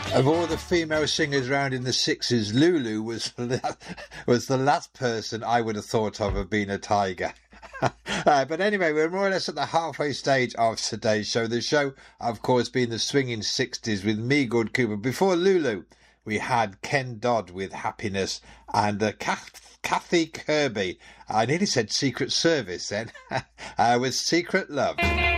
Of all the female singers around in the 60s, Lulu was the last person I would have thought of being a tiger. But anyway, we're more or less at the halfway stage of today's show. The show, of course, being the swinging 60s with me, Good Cooper. Before Lulu, we had Ken Dodd with Happiness and Kathy Kirby. I nearly said Secret Service then, with Secret Love.